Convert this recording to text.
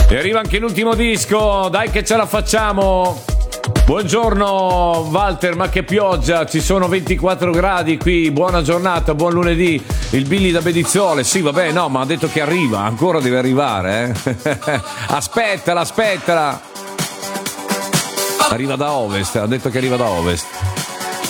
E arriva anche l'ultimo disco, dai che ce la facciamo. Buongiorno Walter, ma che pioggia, ci sono 24 gradi qui, buona giornata, buon lunedì. Il Billy da Bedizzole, sì vabbè, no, ma ha detto che arriva, ancora deve arrivare, aspettala. Arriva da ovest, ha detto che arriva da ovest.